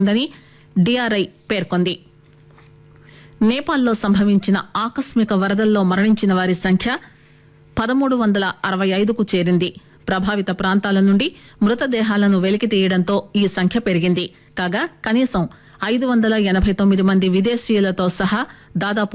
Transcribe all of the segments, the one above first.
ఉందని డిఆర్ఐ పేర్కొంది. నేపాల్లో సంభవించిన ఆకస్మిక వరదల్లో మరణించిన వారి సంఖ్య 1365కు చేరింది. ప్రభావిత ప్రాంతాల నుండి మృతదేహాలను వెలికితీయడంతో ఈ సంఖ్య పెరిగింది. కాగా కనీసం 589 మంది విదేశీయులతో సహా దాదాపు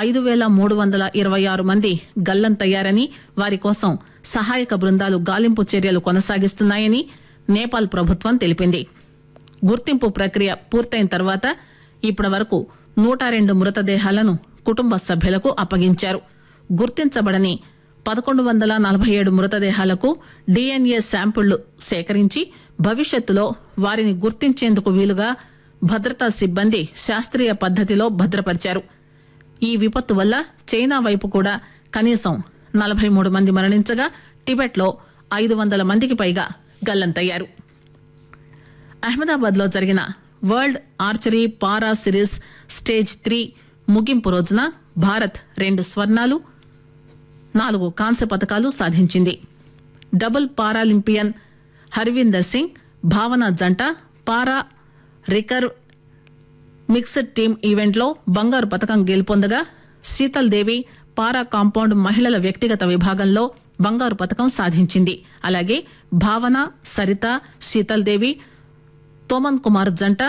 5326 మంది గల్లంతయ్యారని, వారి కోసం సహాయక బృందాలు గాలింపు చర్యలు కొనసాగిస్తున్నాయని నేపాల్ ప్రభుత్వం తెలిపింది. గుర్తింపు ప్రక్రియ పూర్తయిన తర్వాత ఇప్పటి వరకు 102 మృతదేహాలను కుటుంబ సభ్యులకు అప్పగించారు. గుర్తించబడని 1147 మృతదేహాలకు డిఎన్ఏ శాంపిళ్లు సేకరించి భవిష్యత్తులో వారిని గుర్తించేందుకు వీలుగా భద్రతా సిబ్బంది శాస్త్రీయ పద్దతిలో భద్రపరిచారు. ఈ విపత్తు వల్ల చైనా వైపు కూడా కనీసం 43 మంది మరణించగా టిబెట్లో 500 మందికి పైగా గల్లంతయ్యారు. అహ్మదాబాద్ లో జరిగిన వరల్డ్ ఆర్చరీ పారా సిరీస్ స్టేజ్ 3 ముగింపు రోజున భారత్ 2 స్వర్ణాలు 4 కాంస్య పతకాలు సాధించింది. డబుల్ పారాలింపియన్ హర్వీందర్ సింగ్ భావన జంట పారా రికర్వ్ మిక్స్డ్ టీమ్ ఈవెంట్లో బంగారు పతకం గెలుపొందగా, శీతల్ దేవి పారా కాంపౌండ్ మహిళల వ్యక్తిగత విభాగంలో బంగారు పతకం సాధించింది. అలాగే భావన, సరిత, శీతల్ దేవి, తోమన్ కుమార్ జంట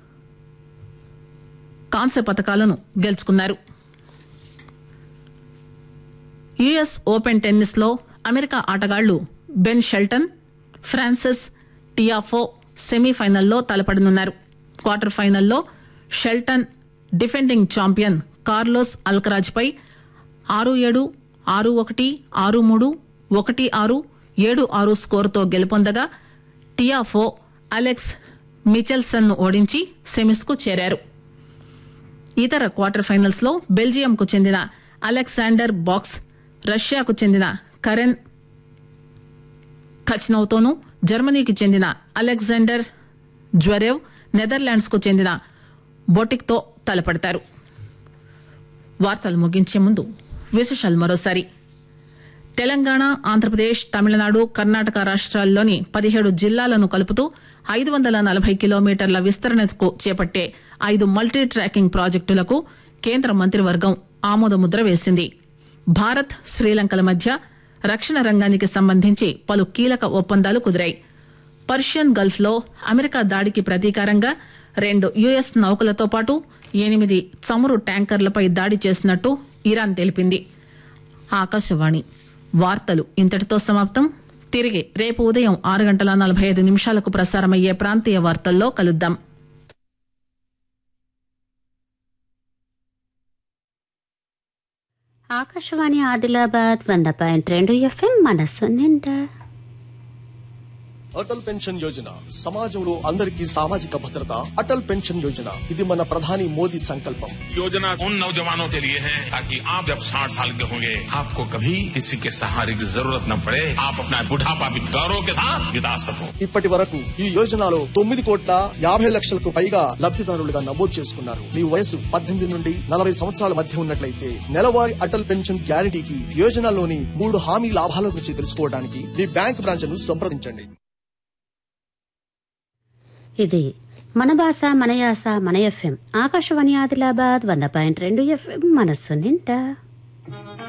కాంస్య పతకాలను గెలుచుకున్నారు. యుఎస్ ఓపెన్ టెన్నిస్ లో అమెరికా ఆటగాళ్లు బెన్ షెల్టన్, ఫ్రాన్సిస్ టియాఫో సెమీఫైనల్లో తలపడనున్నారు. క్వార్టర్ ఫైనల్లో Sheldon defending champion Carlos Alcaraz పై 6-7, 6-1, 6-3, 1-6, 7-6 స్కోరుతో గెలుపొందగా, టియాఫో అలెక్స్ మిచెల్సన్ ను ఓడించి సెమీస్ కు చేరారు. ఇతర క్వార్టర్ ఫైనల్స్ లో బెల్జియంకు చెందిన అలెగ్జాండర్ బాక్స్ రష్యాకు చెందిన కరెన్ ఖచ్నౌతోనూ, జర్మనీకి చెందిన అలెగ్జాండర్ జ్వరేవ్ నెదర్లాండ్స్ కు చెందిన బొటిక్ తో తలపడతారు. వార్తలు ముగించే ముందు విశేషాలు మరోసారి. తెలంగాణ, ఆంధ్రప్రదేశ్, తమిళనాడు, కర్ణాటక రాష్ట్రాల్లోని 17 జిల్లాలను కలుపుతూ 540 కిలోమీటర్ల విస్తరణకు చేపట్టే 5 మల్టీ ట్రాకింగ్ ప్రాజెక్టులకు కేంద్ర మంత్రివర్గం ఆమోదముద్ర వేసింది. భారత్, శ్రీలంకల మధ్య రక్షణ రంగానికి సంబంధించి పలు కీలక ఒప్పందాలు కుదిరాయి. పర్షియన్ గల్ఫ్ లో అమెరికా దాడికి ప్రతీకారంగా 2 యుఎస్ నౌకలతో పాటు 8 చమురు ట్యాంకర్లపై దాడి చేసినట్టు ఇరాన్ తెలిపింది. ఆకాశవాణి వార్తలు ఇంతటితో సమాప్తం. తిరిగి రేపు ఉదయం 6:45 ప్రసారమయ్యే ప్రాంతీయ వార్తల్లో కలుద్దాం. ఆకాశవాణి ఆదిలాబాద్ 100.2 FM మనసు నిండా. అటల్ పెన్షన్ యోజన సమాజంలో అందరికీ సామాజిక భద్రత. అటల్ పెన్షన్ యోజన ఇది మన ప్రధాని మోదీ సంకల్పం. योजना उन नौजवानों के लिए है ताकि आप जब 60 साल के होंगे आपको कभी किसी के सहारे की जरूरत न पड़े, आप अपना बुढ़ापा भी गौरव के साथ बिता सको. ఇప్పటి వరకు ఈ యోజనలో 9,50,00,000కు పైగా లబ్ధిదారులుగా నమోదు చేసుకున్నారు. మీ వయసు 18 నుండి 40 సంవత్సరాల మధ్య ఉన్నట్లయితే నెలవారీ అటల్ పెన్షన్ గ్యారంటీకి యోజనలోని 3 హామీ లాభాల గురించి తెలుసుకోవడానికి మీ బ్యాంక్ బ్రాంచ్ ను సంప్రదించండి. ఇది మన భాష మన యాస మన ఎఫ్ఎం. ఆకాశవాణి ఆదిలాబాద్ 100.2 FM మనసు నిండా.